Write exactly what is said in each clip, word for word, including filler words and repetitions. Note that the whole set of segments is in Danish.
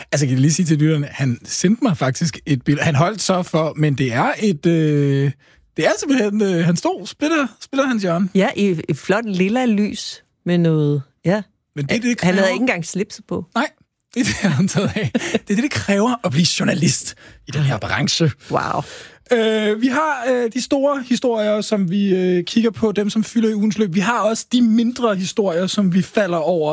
Altså, kan jeg lige sige til lytterne, han sendte mig faktisk et billede. Han holdt så for, men det er et... Øh, det er simpelthen... Øh, han stod, spiller, spiller Hans Jørgen. Ja, i et flot lilla lys med noget... Ja. Men det, det kræver... Han havde ikke engang slipset på. Nej, det er det, han taget af. Det er det, det kræver at blive journalist i den her branche. Wow. Øh, vi har øh, de store historier, som vi øh, kigger på, dem som fylder i ugens løb. Vi har også de mindre historier, som vi falder over.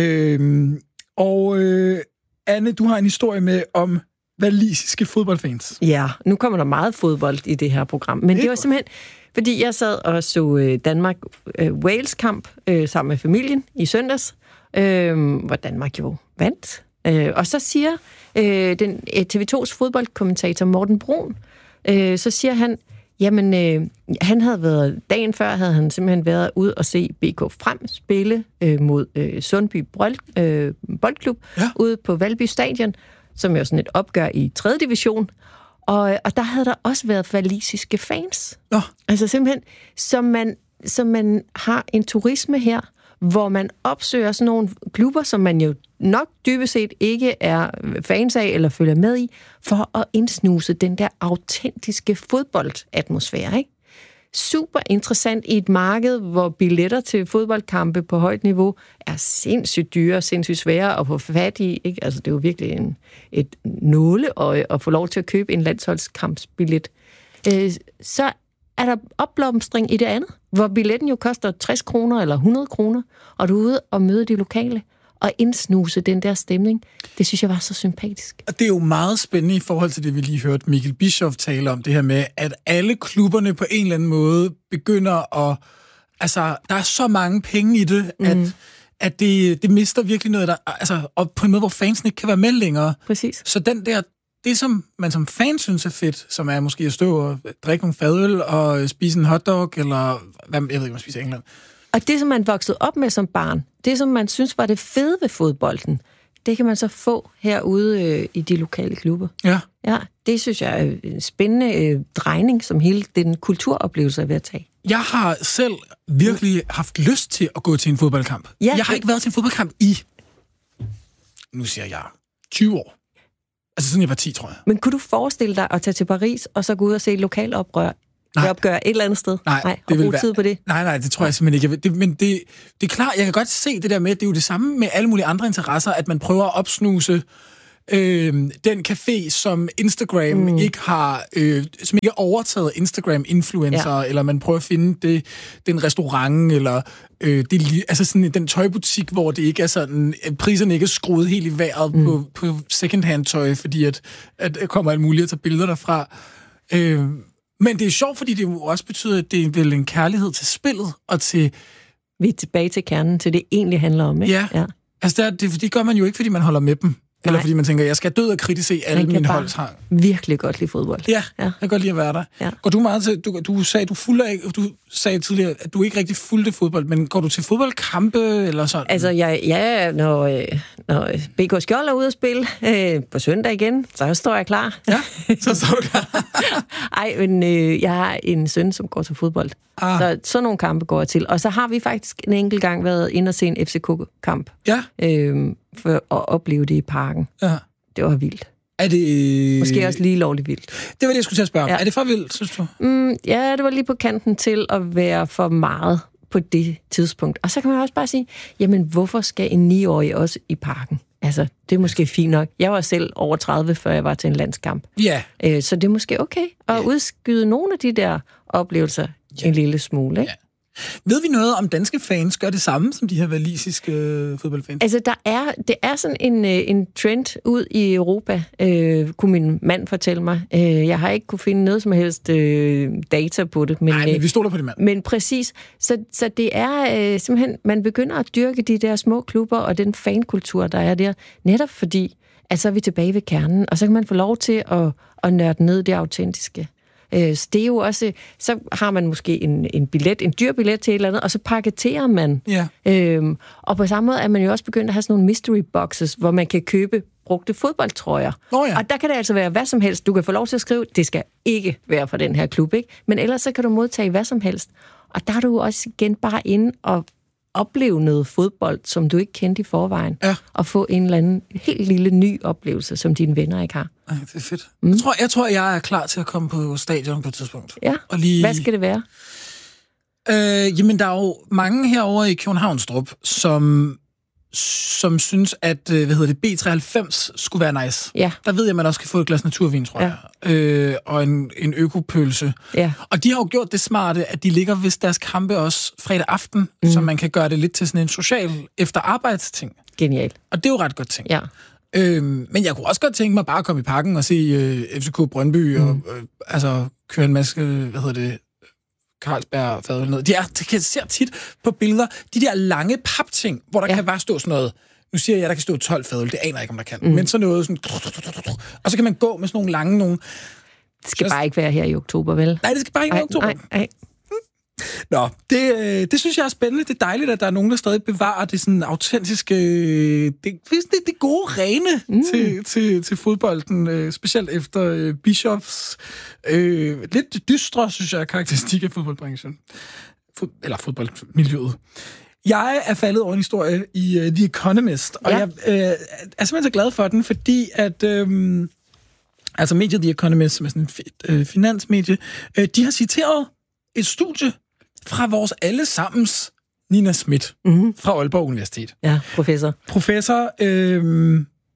Øh, og øh, Anne, du har en historie med om walisiske fodboldfans. Ja, nu kommer der meget fodbold i det her program. Men det, det var simpelthen, fordi jeg sad og så Danmark-Wales-kamp øh, sammen med familien i søndags, øh, hvor Danmark jo vandt. Øh, og så siger øh, den T V to's fodboldkommentator Morten Brun, øh, så siger han, jamen, øh, han havde været, dagen før havde han simpelthen været ud og se B K Frem spille øh, mod øh, Sundby Bold, øh, Boldklub ja. ude på Valby Stadion, som jo sådan et opgør i tredje division. Og, og der havde der også været walisiske fans. Nå. Altså simpelthen, som man, som man har en turisme her, hvor man opsøger sådan nogle klubber, som man jo nok dybest set ikke er fans af eller følger med i, for at indsnuse den der autentiske fodboldatmosfære, ikke? Super interessant i et marked, hvor billetter til fodboldkampe på højt niveau er sindssygt dyre, sindssygt svære at få fat i, ikke? Altså, det er jo virkelig en, et nåleøje at få lov til at købe en landsholdskampsbillet. Øh, så er der opblomstring i det andet, hvor billetten jo koster tres kroner eller hundrede kroner, og du er ude og møde de lokale og indsnuse den der stemning. Det synes jeg var så sympatisk. Og det er jo meget spændende i forhold til det, vi lige hørte Mikkel Bischoff tale om, det her med, at alle klubberne på en eller anden måde begynder at... Altså, der er så mange penge i det, mm. at, at det, det mister virkelig noget, der... Altså, og på en måde, hvor fansen ikke kan være med længere. Præcis. Så den der... Det, som man som fan synes er fedt, som er måske at stå og drikke nogle fadøl og spise en hotdog, eller hvad, jeg ved ikke, man spiser i England. Og det, som man voksede op med som barn, det, som man synes var det fede ved fodbolden, det kan man så få herude øh, i de lokale klubber. Ja. Ja, det synes jeg er en spændende øh, drejning, som hele den kulturoplevelse er ved at tage. Jeg har selv virkelig haft lyst til at gå til en fodboldkamp. Ja, jeg har ikke været til en fodboldkamp i, nu siger jeg, tyve år. Altså siden jeg var ti, tror jeg. Men kunne du forestille dig at tage til Paris, og så gå ud og se et lokaloprør? Nej. Opgør et eller andet sted? Nej, nej det vil være... tid på det? Nej, nej, det tror jeg simpelthen ikke. Det, men det, det er klart, jeg kan godt se det der med, det er jo det samme med alle mulige andre interesser, at man prøver at opsnuse øh, den café, som Instagram mm. ikke har, øh, som ikke er overtaget Instagram-influencer, ja. Eller man prøver at finde det, den restaurant, eller øh, det, altså sådan den tøjbutik, hvor det ikke er sådan, priserne ikke er skruet helt i vejret mm. på, på second-hand tøj, fordi at, at der kommer alt muligt at tage billeder derfra. Øh, Men det er sjovt, fordi det jo også betyder, at det er vel en kærlighed til spillet, og til... Vi er tilbage til kernen, til det egentlig handler om, ikke? Ja, ja. Altså det, det, det gør man jo ikke, fordi man holder med dem. Nej. Eller fordi man tænker, jeg skal død og kritisere alle mine holdshang. Virkelig godt lide fodbold. Ja, ja, jeg kan godt lide at være der. Ja. Går du meget til... Du, du, sagde, du, fulde, du sagde tidligere, at du ikke rigtig fulgte fodbold, men går du til fodboldkampe eller sådan? Altså, jeg, ja, når, når B K Skjold er ude at spille øh, på søndag igen, så står jeg klar. Ja, så står du klar. Ej, men øh, jeg har en søn, som går til fodbold. Ah. Så sådan nogle kampe går jeg til. Og så har vi faktisk en enkelt gang været inde og se en F C K-kamp. Ja. Øh, for at opleve det i parken. Ja. Det var vildt. Er det... Måske også lige lovligt vildt. Det var det, jeg skulle til at spørge om. Ja. Er det for vildt, synes du? Mm, ja, det var lige på kanten til at være for meget på det tidspunkt. Og så kan man også bare sige, jamen hvorfor skal en niårig også i parken? Altså, det er måske fint nok. Jeg var selv over tredive, før jeg var til en landskamp. Ja. Yeah. Så det er måske okay at yeah. udskyde nogle af de der oplevelser yeah. en lille smule, ikke? Yeah. Ved vi noget om danske fans gør det samme som de her walisiske øh, fodboldfans? Altså, der er, det er sådan en, en trend ud i Europa, øh, kunne min mand fortælle mig. Øh, jeg har ikke kunne finde noget som helst øh, data på det. Men, Nej, men vi stoler på det, mand. Men præcis. Så, så det er øh, simpelthen, man begynder at dyrke de der små klubber og den fankultur, der er der, netop fordi, at så er vi tilbage ved kernen, og så kan man få lov til at, at nørde ned det autentiske. Så det er jo også, så har man måske en, en billet, en dyr billet til et eller andet, og så paketerer man. Ja. Øhm, og på samme måde er man jo også begyndt at have sådan nogle mystery boxes, hvor man kan købe brugte fodboldtrøjer. Oh ja. Og der kan det altså være hvad som helst. Du kan få lov til at skrive, det skal ikke være fra den her klub, ikke? Men ellers så kan du modtage hvad som helst. Og der er du også igen bare inde og, opleve noget fodbold, som du ikke kendte i forvejen, ja. og få en eller anden helt lille ny oplevelse, som dine venner ikke har. Ej, det er fedt. Mm. Jeg, tror, jeg tror, jeg er klar til at komme på stadion på et tidspunkt. Ja, og lige... hvad skal det være? Øh, jamen, der er jo mange herovre i Københavnstrup, som... som synes, at hvad hedder det, B treoghalvfems skulle være nice. Ja. Der ved jeg, at man også kan få et glas naturvin, tror ja. jeg. Øh, og en, en økopølse. Ja. Og de har jo gjort det smarte, at de ligger ved deres kampe også fredag aften, mm. så man kan gøre det lidt til sådan en social efterarbejdsting. Genialt. Og det er jo ret godt ting. Ja. Øhm, men jeg kunne også godt tænke mig bare at komme i parken og se øh, F C K Brøndby, mm. og øh, altså køre en masse, hvad hedder det, Carlsberg fadøl ned. De er, det kan jeg se tit på billeder, de der lange papting, hvor der ja. kan bare stå sådan noget, nu siger jeg, at der kan stå tolv fadøl, det aner jeg ikke, om der kan, mm. men sådan noget sådan, og så kan man gå med sådan nogle lange nogle... Det skal så, bare ikke være her i oktober, vel? Nej, det skal bare ikke være i oktober. Nej, nej. Nå, det, det synes jeg er spændende. Det er dejligt, at der er nogen, der stadig bevarer det sådan autentiske, det, det, det gode rene mm. til, til, til fodbolden, specielt efter Bischoffs øh, lidt dystre, synes jeg, karakteristik af fodboldbranchen. Fod, eller fodboldmiljøet. Jeg er faldet over en historie i uh, The Economist, og ja. jeg øh, er simpelthen så glad for den, fordi at... Øh, altså mediet The Economist, som er sådan et øh, finansmedie, øh, de har citeret et studie fra vores allesammens Nina Smith mm-hmm. fra Aalborg Universitet. Ja, professor. Professor, øh,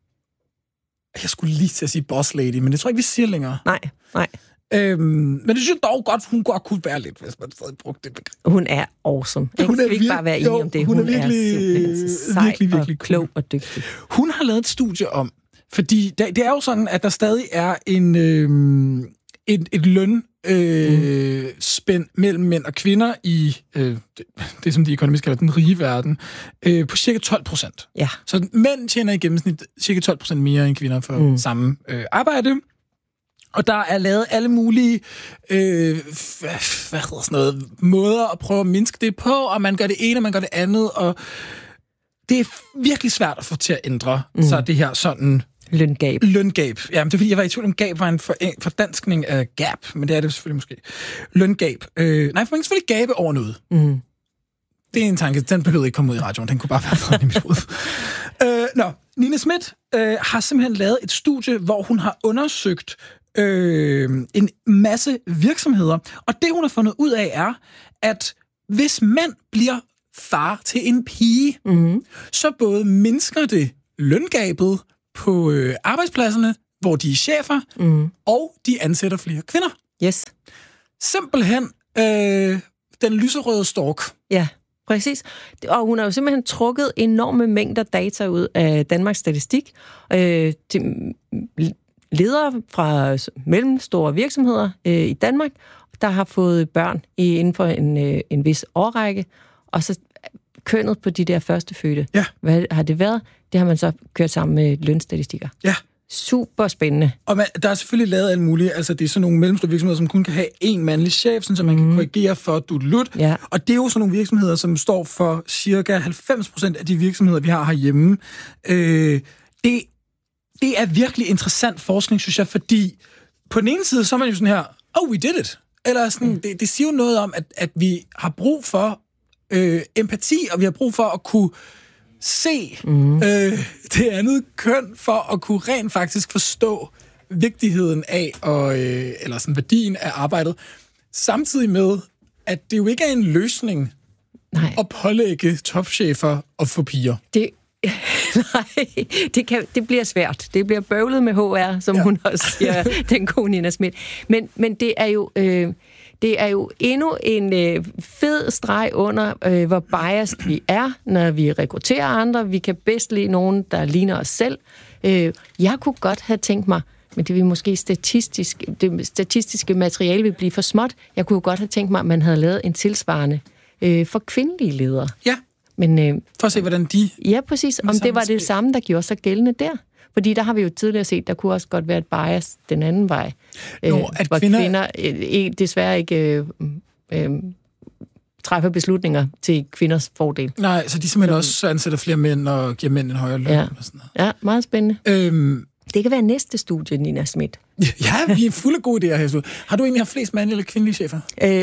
jeg skulle lige til at sige boss lady, men det tror jeg ikke, vi siger længere. Nej, nej. Øhm, men det synes jeg dog godt, hun godt kunne være lidt, hvis man stadig brugte det begreb. Hun er awesome. Ikke? Hun er Skal vi ikke bare være enige om det? Hun, hun er virkelig, er sej virkelig, virkelig og klog og dygtig. Hun har lavet et studie om, fordi det, det er jo sådan, at der stadig er en, øh, et, et løn øh, mm. spænd mellem mænd og kvinder i øh, det, det, som de økonomisk kalder den rige verden, øh, på cirka tolv procent. Ja. Så mænd tjener i gennemsnit cirka tolv procent mere end kvinder for mm. samme øh, arbejde. Og der er lavet alle mulige øh, hvad, hvad hedder sådan noget, måder at prøve at mindske det på, og man gør det ene, og man gør det andet, og det er virkelig svært at få til at ændre mm. så det her sådan... Løngab. Løngab. Ja, men det er fordi, jeg var i tvivl om, gab var en for, fordanskning af gap, men det er det selvfølgelig måske. Løngab. Øh, nej, for man kan selvfølgelig gabe over noget. Mm. Det er en tanke, den behøvede ikke komme ud i radioen, den kunne bare være i mit hoved. øh, nå, Nina Smith øh, har simpelthen lavet et studie, hvor hun har undersøgt øh, en masse virksomheder, og det, hun har fundet ud af, er, at hvis mænd bliver far til en pige, mm. så både mindsker det løngabet på øh, arbejdspladserne, hvor de er chefer, mm. og de ansætter flere kvinder. Yes. Simpelthen øh, den lyserøde stork. Ja, præcis. Og hun har jo simpelthen trukket enorme mængder data ud af Danmarks Statistik øh, til ledere fra mellemstore virksomheder øh, i Danmark, der har fået børn i, inden for en, øh, en vis årrække, og så kønnet på de der førstefødte. Ja. Hvad har det været? Det har man så kørt sammen med lønstatistikker. Ja. Super spændende. Og man, der er selvfølgelig lavet alt muligt. Altså, det er sådan nogle mellemstore virksomheder, som kun kan have én mandlig chef, så man mm. kan korrigere for dudelut. Ja. Og det er jo sådan nogle virksomheder, som står for cirka halvfems procent af de virksomheder, vi har herhjemme. Øh, det, det er virkelig interessant forskning, synes jeg, fordi på den ene side, så er man jo sådan her, oh, we did it. Eller sådan, mm. det, det siger jo noget om, at, at vi har brug for øh, empati, og vi har brug for at kunne se mm. øh, det andet køn, for at kunne rent faktisk forstå vigtigheden af, og, øh, eller sådan værdien af arbejdet, samtidig med, at det jo ikke er en løsning Nej. At pålægge topchefer at få piger. Det, nej, det, kan, det bliver svært. Det bliver bøvlet med H R, som ja. Hun også siger, den gode Nina Smith. Men, men det er jo... Øh, Det er jo endnu en øh, fed streg under, øh, hvor biased vi er, når vi rekrutterer andre. Vi kan bedst lide nogen, der ligner os selv. Øh, jeg kunne godt have tænkt mig, men det vil måske statistisk, det statistiske materiale vil blive for småt. Jeg kunne godt have tænkt mig, at man havde lavet en tilsvarende øh, for kvindelige ledere. Ja, men, øh, for at se, hvordan de... Ja, præcis. Om det var det samme, der gjorde sig gældende der. Fordi der har vi jo tidligere set, der kunne også godt være et bias den anden vej. Nå, øh, at hvor kvinder, kvinder øh, desværre ikke øh, øh, træffer beslutninger til kvinders fordel. Nej, så de simpelthen også ansætter flere mænd og giver mænd en højere løn. Ja, og sådan noget. Ja, meget spændende. Øhm, det kan være næste studie, Nina Smith. Ja, vi er fulde gode idéer her. Har du egentlig haft flest mandlige eller kvindelige chefer? Øh,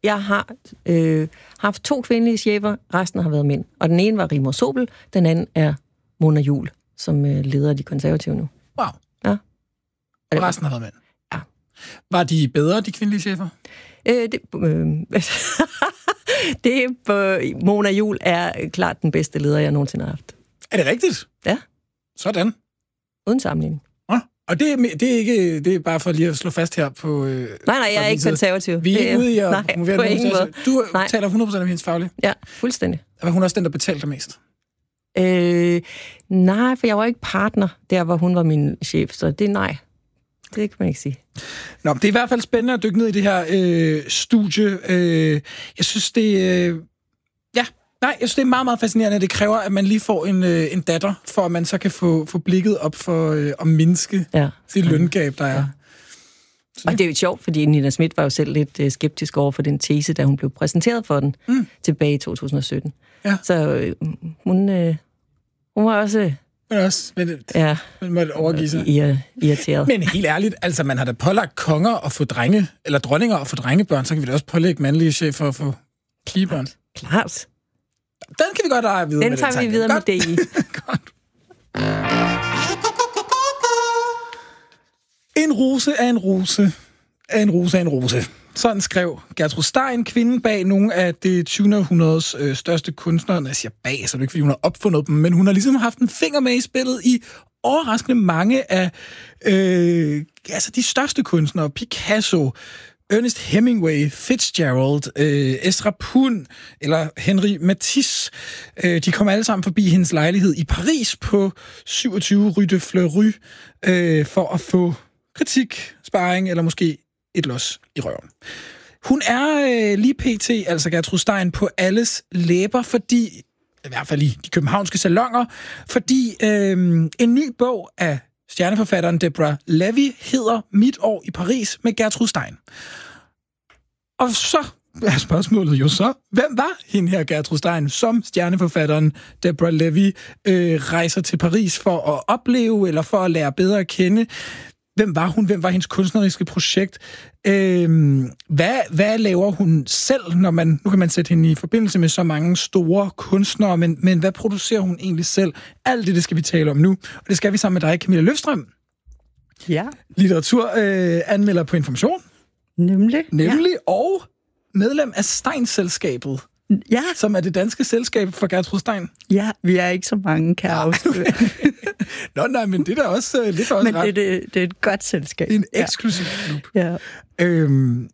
jeg har øh, haft to kvindelige chefer, resten har været mænd. Og den ene var Rigmor Sobel, den anden er Mona Juul, som øh, leder de konservative nu. Wow. Ja. Og resten har været mænd? Ja. Var de bedre, de kvindelige chefer? Øh, det, øh, det øh, Mona Juul er klart den bedste leder, jeg nogensinde har haft. Er det rigtigt? Ja. Sådan. Uden sammenligning. Ja. Og det er, det er ikke det er bare for lige at slå fast her på... Øh, nej, nej, jeg er ikke konservativ. Vi er ikke ude i at nej, promovere nogen. Du nej. taler hundrede procent om hendes faglige. Ja, fuldstændig. Og hun er også den, der betalte dig mest? Øh, nej, for jeg var ikke partner, der hvor hun var min chef, så det er nej. Det kan man ikke sige. Nå, det er i hvert fald spændende at dykke ned i det her øh, studie. Øh, jeg synes, det... Øh, ja, nej, jeg synes, det er meget, meget fascinerende. Det kræver, at man lige får en, øh, en datter, for at man så kan få, få blikket op for øh, at mindske ja, det løngab, der er. Ja. Og det er jo sjovt, fordi Nina Smith var jo selv lidt øh, skeptisk over for den tese, da hun blev præsenteret for den mm. tilbage i to tusind og sytten. Ja. Så øh, hun, øh, hun var også... Men også, men, ja, man måtte overgive sig. Irriteret. Men helt ærligt, altså man har da pålagt konger at få drenge, eller dronninger at få drengebørn, så kan vi da også pålægge mandlige chefer at få pigebørn. Klart. Den kan vi godt have videre den med. Den tager vi videre godt. Med det i. Godt. En rose er en rose er en rose er en rose. Sådan skrev Gertrud Stein, kvinden bag nogle af det tyvende århundredes øh, største kunstnere. Jeg siger bag, så er det ikke, fordi hun har opfundet dem, men hun har ligesom haft en finger med i spillet i overraskende mange af øh, altså de største kunstnere. Picasso, Ernest Hemingway, Fitzgerald, øh, Ezra Pound eller Henri Matisse. Øh, de kom alle sammen forbi hendes lejlighed i Paris på syvogtyve Rue de Fleury øh, for at få kritik, sparring eller måske et los i røven. Hun er øh, lige pt, altså Gertrud Stein, på alles læber, fordi, i hvert fald i de københavnske salonger, fordi øh, en ny bog af stjerneforfatteren Deborah Levy hedder Mit år i Paris med Gertrud Stein. Og så er spørgsmålet jo så, hvem var hende her Gertrud Stein, som stjerneforfatteren Deborah Levy øh, rejser til Paris for at opleve, eller for at lære bedre at kende? Hvem var hun? Hvem var hendes kunstneriske projekt? Øhm, hvad, hvad laver hun selv, når man... Nu kan man sætte hende i forbindelse med så mange store kunstnere, men, men hvad producerer hun egentlig selv? Alt det, det skal vi tale om nu. Og det skal vi sammen med dig, Camilla Løfstrøm. Ja. Litteratur øh, anmelder på Information. Nemlig. Nemlig, ja. Og medlem af Stein-selskabet. Ja. Som er det danske selskab for Gertrud Stein. Ja, vi er ikke så mange, kan jeg afsløre. Nå, nej, men det er da også, det er også men ret. det, det, det er et godt selskab. Det er en eksklusiv klub. Ja. Øhm,